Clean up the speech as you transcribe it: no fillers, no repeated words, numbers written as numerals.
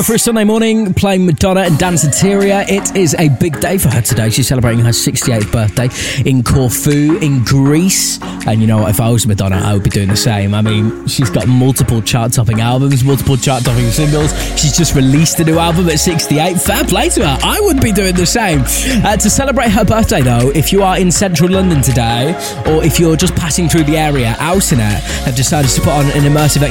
Radio for a Sunday morning, playing Madonna and Danceteria. It is a big day for her today. She's celebrating her 68th birthday in Corfu, in Greece. And you know what, if I was Madonna, I would be doing the same. I mean, she's got multiple chart-topping albums, multiple chart-topping singles. She's just released a new album at 68. Fair play to her. I would be doing the same. To celebrate her birthday, though, if you are in central London today, or if you're just passing through the area, Ausinet have decided to put on an immersive